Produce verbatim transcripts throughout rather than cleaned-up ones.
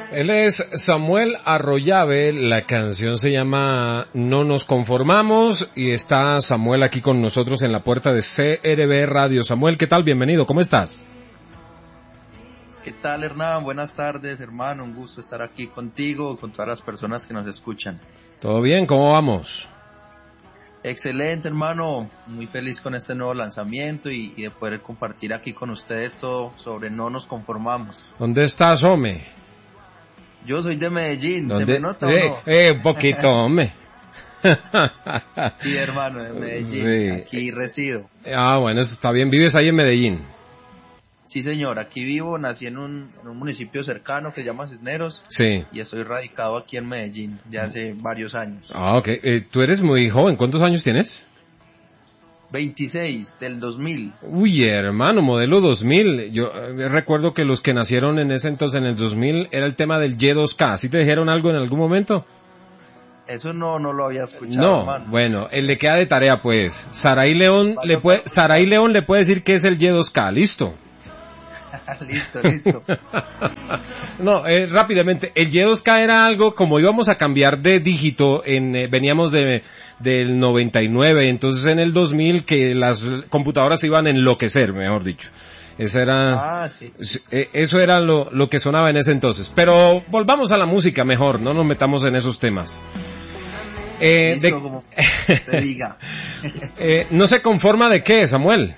Él es Samuel Arroyave, la canción se llama No nos conformamos y está Samuel aquí con nosotros en la puerta de C R B Radio. Samuel, ¿qué tal? Bienvenido, ¿cómo estás? ¿Qué tal, Hernán? Buenas tardes, hermano, un gusto estar aquí contigo, con todas las personas que nos escuchan. ¿Todo bien? ¿Cómo vamos? Excelente, hermano, muy feliz con este nuevo lanzamiento y, y de poder compartir aquí con ustedes todo sobre No nos conformamos. ¿Dónde estás, hombre? Yo soy de Medellín, ¿Dónde? ¿se me nota eh, o no? Eh, un poquito, hombre. Sí, hermano, de Medellín, Sí. aquí resido. Ah, bueno, eso está bien. ¿Vives ahí en Medellín? Sí, señor, aquí vivo, nací en un, en un municipio cercano que se llama Cisneros. Sí. Y estoy radicado aquí en Medellín ya hace varios años. Ah, ok. Eh, tú eres muy joven. ¿Cuántos años tienes? veintiséis del dos mil. Uy, hermano, modelo dos mil. Yo eh, recuerdo que los que nacieron en ese entonces, en el dos mil, era el tema del Y dos K. ¿Sí te dijeron algo en algún momento? Eso no, no lo había escuchado, No, hermano. bueno, él le queda de tarea, pues. Saraí León le puede, Saraí León le puede decir que es el Y dos K. ¿Listo? listo, listo. No, eh, rápidamente, el Y dos K era algo como íbamos a cambiar de dígito, en, eh, veníamos de del noventa y nueve, entonces en el dos mil que las computadoras se iban a enloquecer, mejor dicho. Esa era, Ah, sí, sí, sí. eh, eso era lo, lo que sonaba en ese entonces. Pero volvamos a la música mejor, no nos metamos en esos temas. Eh, Listo, de, como te diga. eh, ¿No se conforma de qué, Samuel?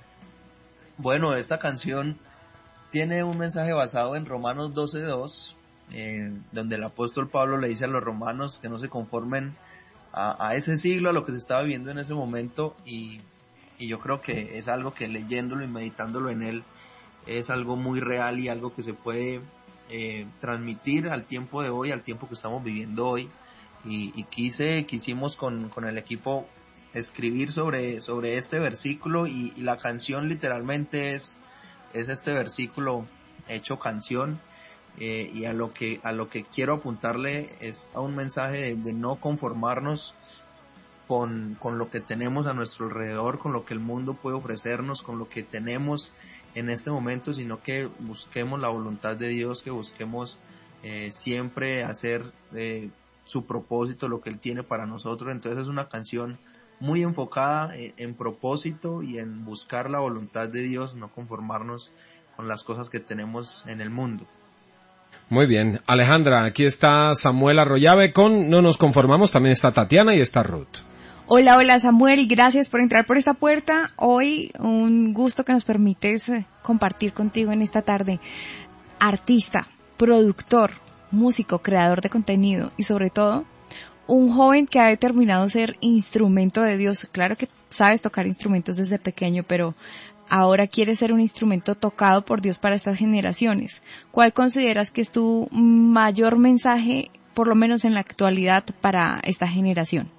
Bueno, esta canción tiene un mensaje basado en Romanos doce dos, eh, donde el apóstol Pablo le dice a los romanos que no se conformen a, a ese siglo, a lo que se estaba viviendo en ese momento, y, y yo creo que es algo que leyéndolo y meditándolo en él es algo muy real y algo que se puede eh, transmitir al tiempo de hoy, al tiempo que estamos viviendo hoy, y, y quise, quisimos con, con el equipo escribir sobre, sobre este versículo, y, y la canción literalmente es es este versículo hecho canción, eh, y a lo que a lo que quiero apuntarle es a un mensaje de, de no conformarnos con, con lo que tenemos a nuestro alrededor, con lo que el mundo puede ofrecernos, con lo que tenemos en este momento, sino que busquemos la voluntad de Dios, que busquemos eh, siempre hacer eh, su propósito, lo que Él tiene para nosotros. Entonces es una canción muy enfocada en, en propósito y en buscar la voluntad de Dios, no conformarnos con las cosas que tenemos en el mundo. Muy bien. Alejandra, aquí está Samuel Arroyave con No nos conformamos, también está Tatiana y está Ruth. Hola, hola Samuel, gracias por entrar por esta puerta. Hoy un gusto que nos permites compartir contigo en esta tarde. Artista, productor, músico, creador de contenido y sobre todo un joven que ha determinado ser instrumento de Dios. Claro que sabes tocar instrumentos desde pequeño, pero ahora quieres ser un instrumento tocado por Dios para estas generaciones. ¿Cuál consideras que es tu mayor mensaje, por lo menos en la actualidad, para esta generación?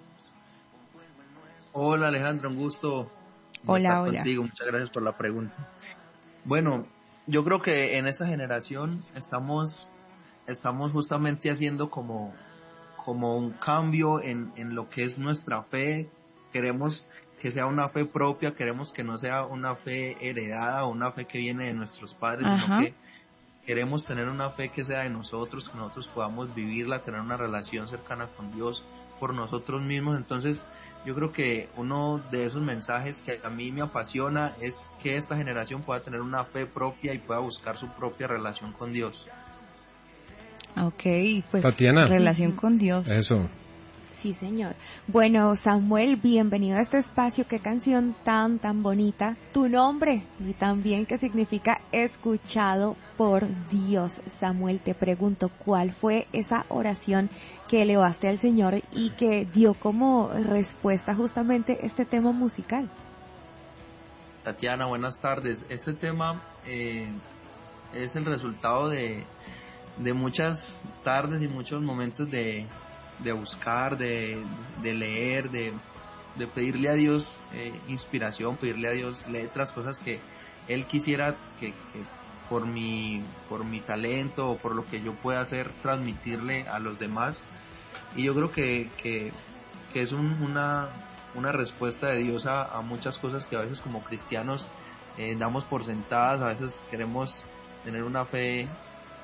Hola Alejandra, un gusto hola, estar hola. contigo. Muchas gracias por la pregunta. Bueno, yo creo que en esta generación estamos, estamos justamente haciendo como como un cambio en, en lo que es nuestra fe. Queremos que sea una fe propia, queremos que no sea una fe heredada o una fe que viene de nuestros padres, Ajá. sino que queremos tener una fe que sea de nosotros, que nosotros podamos vivirla, tener una relación cercana con Dios por nosotros mismos. Entonces yo creo que uno de esos mensajes que a mí me apasiona es que esta generación pueda tener una fe propia y pueda buscar su propia relación con Dios. Ok, pues Tatiana. relación con Dios. Eso. Sí, señor. Bueno, Samuel, bienvenido a este espacio. Qué canción tan, tan bonita. Tu nombre y también qué significa escuchado por Dios. Samuel, te pregunto, ¿cuál fue esa oración que elevaste al Señor y que dio como respuesta justamente este tema musical? Tatiana, buenas tardes. Este tema eh, es el resultado de de muchas tardes y muchos momentos de, de buscar, de, de leer, de, de pedirle a Dios eh, inspiración, pedirle a Dios letras, cosas que Él quisiera que, que por mi, por mi talento o por lo que yo pueda hacer, transmitirle a los demás. Y yo creo que, que, que es un, una, una respuesta de Dios a, a muchas cosas que a veces como cristianos eh, damos por sentadas, a veces queremos tener una fe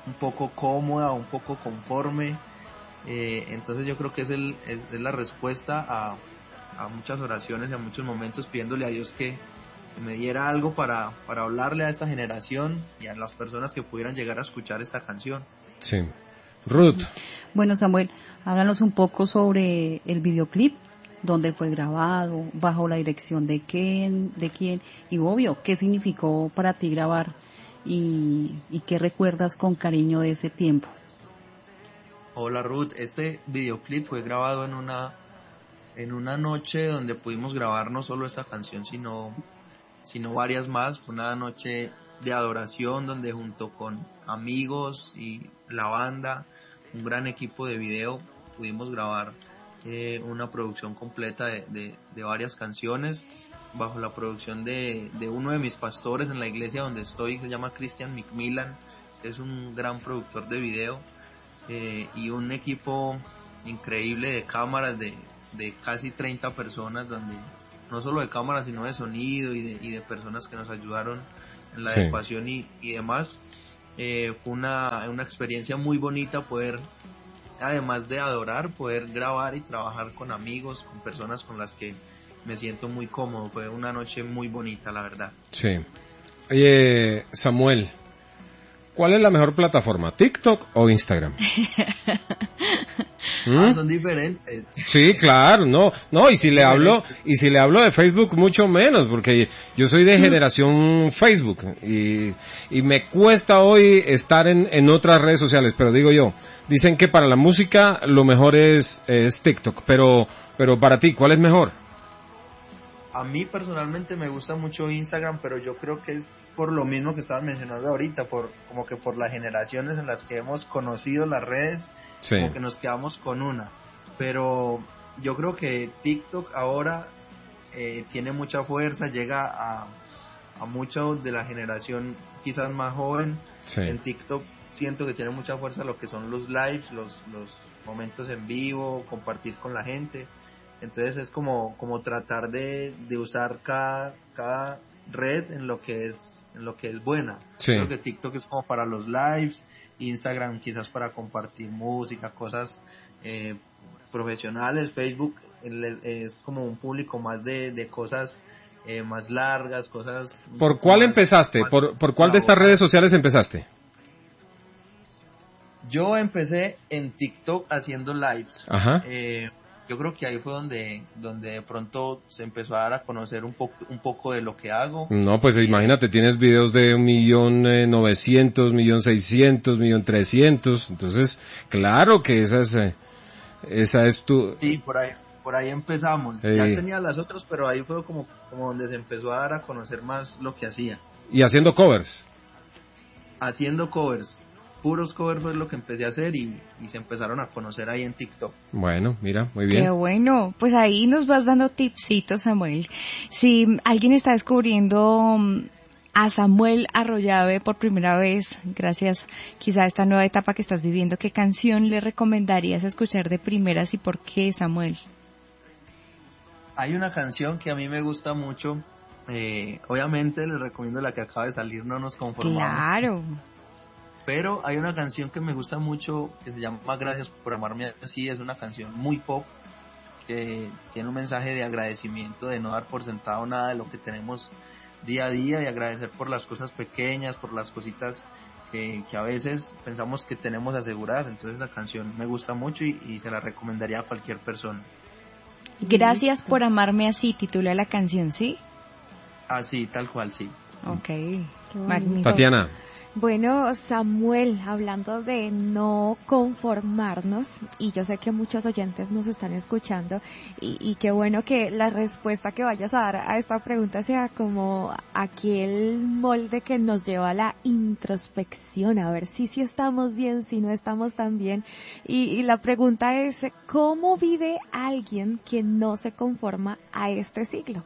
un poco cómoda, un poco conforme. Eh, entonces yo creo que es, el, es, es la respuesta a, a muchas oraciones y a muchos momentos pidiéndole a Dios que me diera algo para, para hablarle a esta generación y a las personas que pudieran llegar a escuchar esta canción. Sí. Ruth. Bueno, Samuel, háblanos un poco sobre el videoclip, dónde fue grabado, bajo la dirección de quién, de quién, y obvio, qué significó para ti grabar y, y qué recuerdas con cariño de ese tiempo. Hola Ruth, este videoclip fue grabado en una en una noche donde pudimos grabar no solo esta canción, sino sino varias más. Fue una noche de adoración donde junto con amigos y la banda, un gran equipo de video, pudimos grabar eh, una producción completa de, de, de varias canciones bajo la producción de, de uno de mis pastores en la iglesia donde estoy, que se llama Christian McMillan, que es un gran productor de video, eh, y un equipo increíble de cámaras de, de casi treinta personas, donde no solo de cámaras sino de sonido y de, y de personas que nos ayudaron en la sí. adecuación y, y demás. Eh, fue una, una experiencia muy bonita poder, además de adorar, poder grabar y trabajar con amigos, con personas con las que me siento muy cómodo. Fue una noche muy bonita, la verdad. Sí. Oye, Samuel, ¿cuál es la mejor plataforma? ¿TikTok o Instagram? ¿Mm? Ah, son diferentes. Sí, claro, no, no, y si le hablo, y si le hablo de Facebook mucho menos, porque yo soy de generación Facebook, y, y me cuesta hoy estar en, en otras redes sociales, pero digo yo, dicen que para la música lo mejor es, es TikTok, pero, pero para ti, ¿cuál es mejor? A mí personalmente me gusta mucho Instagram, pero yo creo que es por lo mismo que estabas mencionando ahorita, por como que por las generaciones en las que hemos conocido las redes, sí. Como que nos quedamos con una. Pero yo creo que TikTok ahora eh, tiene mucha fuerza, llega a, a muchos de la generación quizás más joven. Sí. En TikTok siento que tiene mucha fuerza lo que son los lives, los, los momentos en vivo, compartir con la gente. Entonces es como, como tratar de, de usar cada, cada red en lo que es, en lo que es buena. Sí. Creo que TikTok es como para los lives, Instagram quizás para compartir música, cosas eh, profesionales, Facebook es como un público más de, de cosas eh, más largas, cosas... ¿Por cuál más, empezaste? Más ¿Por, ¿Por cuál de estas redes sociales empezaste? Yo empecé en TikTok haciendo lives. Ajá. Eh, Yo creo que ahí fue donde donde de pronto se empezó a dar a conocer un poco un poco de lo que hago. No, pues imagínate, tienes videos de un millón novecientos, millón seiscientos, millón trescientos, entonces claro que esa es eh, esa es tu. Sí, por ahí por ahí empezamos. Sí. Ya tenía las otras, pero ahí fue como como donde se empezó a dar a conocer más lo que hacía. Y haciendo covers. Haciendo covers. Puros covers fue lo que empecé a hacer y, y se empezaron a conocer ahí en TikTok. Bueno, mira, muy bien. Qué bueno, pues ahí nos vas dando tipsitos, Samuel. Si alguien está descubriendo a Samuel Arroyave por primera vez, gracias quizá a esta nueva etapa que estás viviendo, ¿qué canción le recomendarías escuchar de primeras y por qué, Samuel? Hay una canción que a mí me gusta mucho, eh, obviamente les recomiendo la que acaba de salir, No nos conformamos. Claro. Pero hay una canción que me gusta mucho que se llama Gracias por amarme así. Es una canción muy pop que tiene un mensaje de agradecimiento, de no dar por sentado nada de lo que tenemos día a día, de agradecer por las cosas pequeñas, por las cositas que, que a veces pensamos que tenemos aseguradas. Entonces la canción me gusta mucho y, y se la recomendaría a cualquier persona. Gracias por amarme así, titula la canción, ¿sí? Así, tal cual, sí. Ok, magnífico. Tatiana. Bueno, Samuel, hablando de no conformarnos, y yo sé que muchos oyentes nos están escuchando, y, y qué bueno que la respuesta que vayas a dar a esta pregunta sea como aquel molde que nos lleva a la introspección, a ver si si estamos bien, si no estamos tan bien, y, y la pregunta es, ¿cómo vive alguien que no se conforma a este siglo?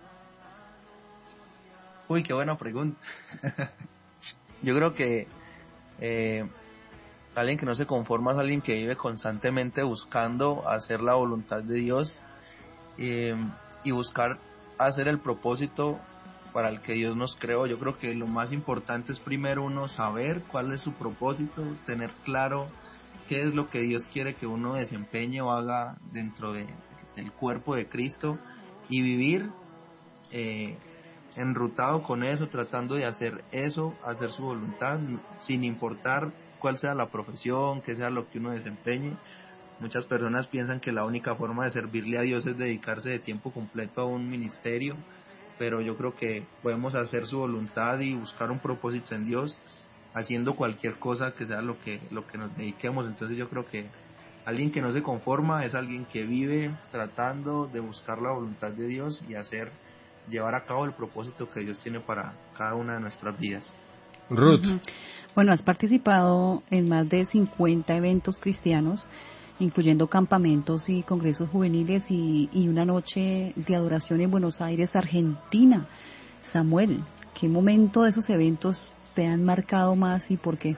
Uy, qué buena pregunta. Yo creo que eh, alguien que no se conforma es alguien que vive constantemente buscando hacer la voluntad de Dios eh, y buscar hacer el propósito para el que Dios nos creó. Yo creo que lo más importante es primero uno saber cuál es su propósito, tener claro qué es lo que Dios quiere que uno desempeñe o haga dentro de, del cuerpo de Cristo, y vivir eh, enrutado con eso, tratando de hacer eso, hacer su voluntad, sin importar cuál sea la profesión, qué sea lo que uno desempeñe. Muchas personas piensan que la única forma de servirle a Dios es dedicarse de tiempo completo a un ministerio, pero yo creo que podemos hacer su voluntad y buscar un propósito en Dios haciendo cualquier cosa que sea lo que lo que nos dediquemos. Entonces yo creo que alguien que no se conforma es alguien que vive tratando de buscar la voluntad de Dios y hacer, llevar a cabo el propósito que Dios tiene para cada una de nuestras vidas. Ruth. Uh-huh. Bueno, has participado en más de cincuenta eventos cristianos, incluyendo campamentos y congresos juveniles y, y una noche de adoración en Buenos Aires, Argentina. Samuel, ¿qué momento de esos eventos te han marcado más y por qué?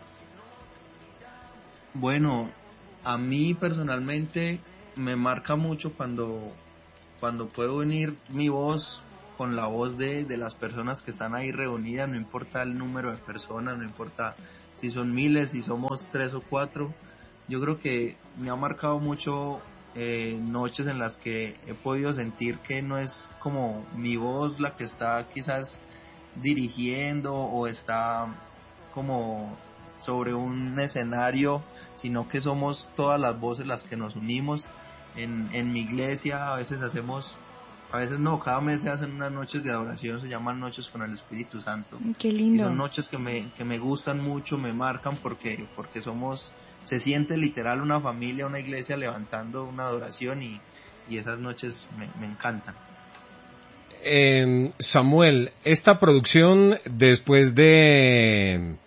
Bueno, a mí personalmente me marca mucho cuando, cuando puedo unir mi voz con la voz de, de las personas que están ahí reunidas, no importa el número de personas, no importa si son miles, si somos tres o cuatro. Yo creo que me ha marcado mucho eh, noches en las que he podido sentir que no es como mi voz la que está quizás dirigiendo o está como sobre un escenario, sino que somos todas las voces las que nos unimos. En, en mi iglesia a veces hacemos, a veces no, cada mes se hacen unas noches de adoración, se llaman Noches con el Espíritu Santo. Qué lindo. Y son noches que me, que me gustan mucho, me marcan porque, porque somos, se siente literal una familia, una iglesia levantando una adoración, y, y esas noches me, me encantan. Eh, Samuel, esta producción después de,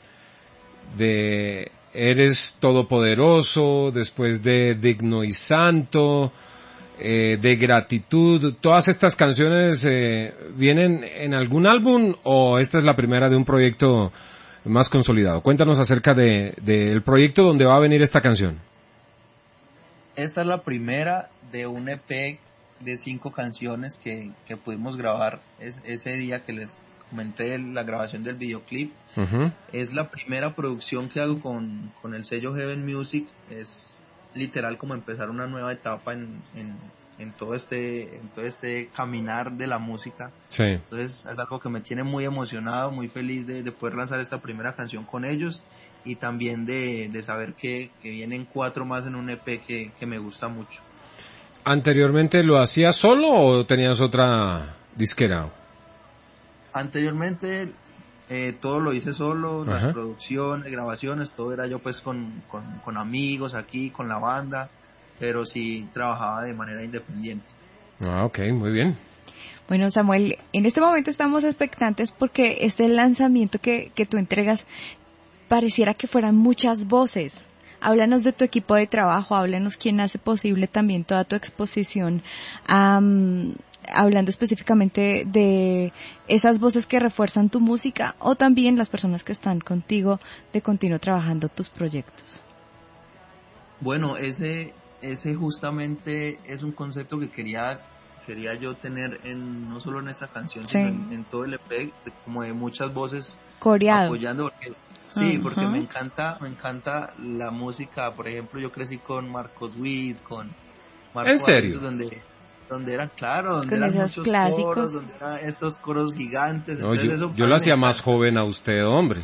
de Eres Todopoderoso, después de Digno y Santo, eh, de Gratitud, ¿todas estas canciones eh, vienen en algún álbum o esta es la primera de un proyecto más consolidado? Cuéntanos acerca de, de el proyecto donde va a venir esta canción. Esta es la primera de un E P de cinco canciones que, que pudimos grabar es, ese día que les comenté la grabación del videoclip. Uh-huh. Es la primera producción que hago con, con el sello Heaven Music. Es literal como empezar una nueva etapa en, en, en todo este en todo este caminar de la música. Sí. Entonces es algo que me tiene muy emocionado, muy feliz de, de poder lanzar esta primera canción con ellos, y también de, de saber que, que vienen cuatro más en un E P que, que me gusta mucho. ¿Anteriormente lo hacías solo o tenías otra disquera? Anteriormente eh, todo lo hice solo, uh-huh. Las producciones, grabaciones, todo era yo pues con, con, con amigos aquí, con la banda, pero sí trabajaba de manera independiente. Ah, ok, muy bien. Bueno, Samuel, en este momento estamos expectantes porque este lanzamiento que, que tú entregas pareciera que fueran muchas voces. Háblanos de tu equipo de trabajo, háblanos quién hace posible también toda tu exposición, um, hablando específicamente de esas voces que refuerzan tu música o también las personas que están contigo de continuo trabajando tus proyectos. Bueno, ese ese justamente es un concepto que quería quería yo tener en no solo en esta canción, sí, sino en, en todo el E P, como de muchas voces coreado, apoyando, porque sí, uh-huh. porque me encanta, me encanta la música. Por ejemplo, yo crecí con Marcos Witt, con Marco ¿En serio? Barrientos, donde donde eran, claro, donde con eran muchos clásicos. coros, donde eran estos coros gigantes. No, entonces yo eso yo lo hacía más joven a usted, hombre.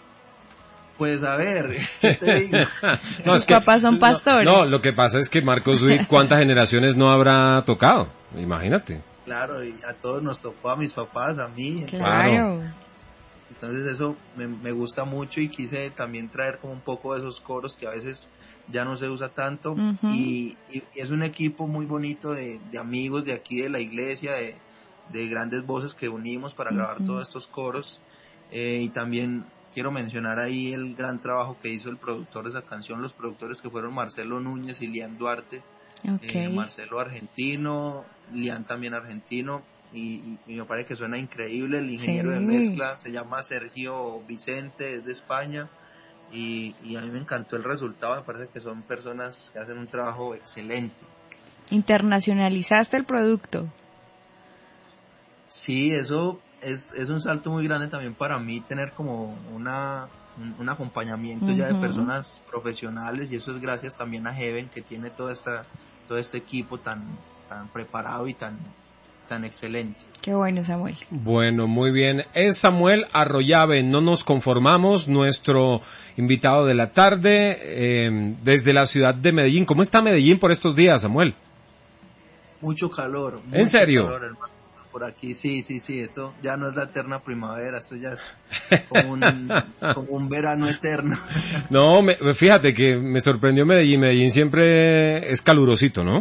Pues a ver, ¿qué te digo? No, Sus es que, papás son pastores. No, no, lo que pasa es que Marcos Witt, ¿cuántas generaciones no habrá tocado? Imagínate. Claro, y a todos nos tocó, a mis papás, a mí. Claro. Entonces eso me, me gusta mucho, y quise también traer como un poco de esos coros que a veces ya no se usa tanto. Uh-huh. y, y, y es un equipo muy bonito de, de amigos de aquí de la iglesia, de, de grandes voces que unimos para uh-huh. grabar todos estos coros. Eh, y también quiero mencionar ahí el gran trabajo que hizo el productor de esa canción, los productores que fueron Marcelo Núñez y Lian Duarte. Okay. Eh, Marcelo argentino, Lian también argentino, y, y, y me parece que suena increíble. El ingeniero sí. de mezcla se llama Sergio Vicente, es de España, y, y a mí me encantó el resultado. Me parece que son personas que hacen un trabajo excelente. Internacionalizaste el producto. Sí, eso es, es un salto muy grande también para mí tener como una un, un acompañamiento Uh-huh. ya de personas profesionales, y eso es gracias también a Heaven, que tiene toda esta, todo este equipo tan, tan preparado y tan, tan excelente. Qué bueno, Samuel. Bueno, muy bien. Es Samuel Arroyave, no nos conformamos, nuestro invitado de la tarde, eh, desde la ciudad de Medellín. ¿Cómo está Medellín por estos días, Samuel? Mucho calor. ¿En mucho serio? calor, hermano. Por aquí, sí, sí, sí, esto ya no es la eterna primavera, esto ya es como un, como un verano eterno. No, me, fíjate que me sorprendió Medellín. Medellín siempre es calurosito, ¿no?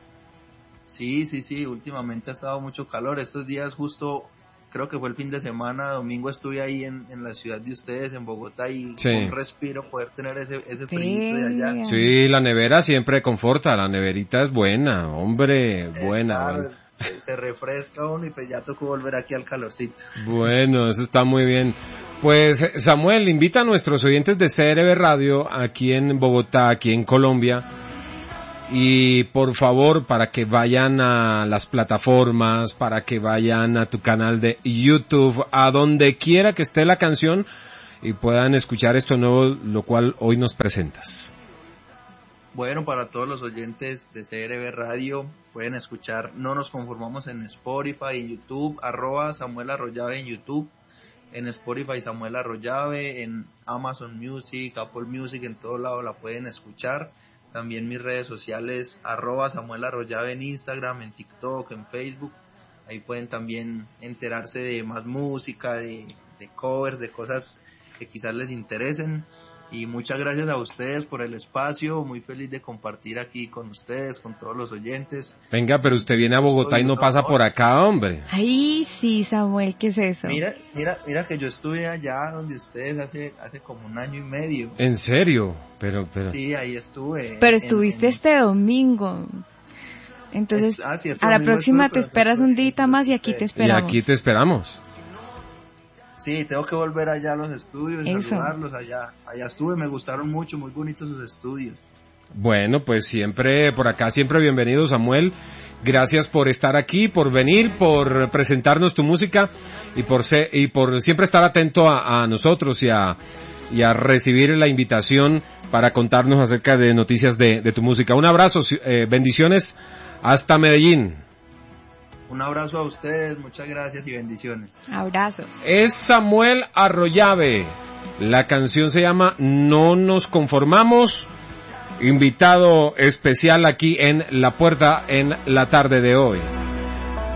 Sí, sí, sí, últimamente ha estado mucho calor. Estos días justo, creo que fue el fin de semana, domingo estuve ahí en, en la ciudad de ustedes, en Bogotá, y Sí. un respiro poder tener ese, ese frío de allá. Vea. Sí, la nevera siempre conforta, la neverita es buena, hombre, Eh, buena, claro, buena. se, se refresca uno y pues ya tocó volver aquí al calorcito. Bueno, eso está muy bien. Pues Samuel, invita a nuestros oyentes de C R B Radio aquí en Bogotá, aquí en Colombia, y por favor para que vayan a las plataformas, para que vayan a tu canal de YouTube, a donde quiera que esté la canción y puedan escuchar esto nuevo, lo cual hoy nos presentas. Bueno, para todos los oyentes de C R B Radio, pueden escuchar No Nos Conformamos en Spotify y YouTube, arroba Samuel Arroyave en YouTube, en Spotify Samuel Arroyave, en Amazon Music, Apple Music, en todo lado la pueden escuchar. También mis redes sociales, arroba Samuel Arroyave en Instagram, en TikTok, en Facebook. Ahí pueden también enterarse de más música, de, de covers, de cosas que quizás les interesen. Y muchas gracias a ustedes por el espacio, muy feliz de compartir aquí con ustedes, con todos los oyentes. Venga, pero usted viene a Bogotá y no pasa por acá, hombre. Ay, sí, Samuel, ¿qué es eso? Mira, mira, mira que yo estuve allá donde ustedes hace hace como un año y medio. ¿En serio? Pero, pero... Sí, ahí estuve. Pero en- estuviste en- este domingo. Entonces, Es- ah, sí, este a la domingo próxima estuve, te pero esperas después un día estuve más y con aquí te ustedes. Y esperamos. aquí te esperamos. Sí, tengo que volver allá a los estudios, Eso. saludarlos allá. Allá estuve, me gustaron mucho, muy bonitos sus estudios. Bueno, pues siempre, por acá, siempre bienvenido, Samuel. Gracias por estar aquí, por venir, por presentarnos tu música y por ser, y por siempre estar atento a, a nosotros y a, y a recibir la invitación para contarnos acerca de noticias de, de tu música. Un abrazo, eh, bendiciones hasta Medellín. Un abrazo a ustedes, muchas gracias y bendiciones. Abrazos. Es Samuel Arroyave. La canción se llama No Nos Conformamos. Invitado especial aquí en La Puerta en la tarde de hoy.